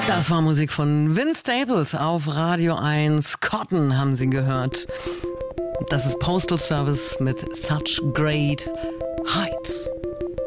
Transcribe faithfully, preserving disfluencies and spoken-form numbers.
Das war Musik von Vince Staples auf Radio eins. Cotton haben Sie gehört. Das ist Postal Service mit Such Great Heights.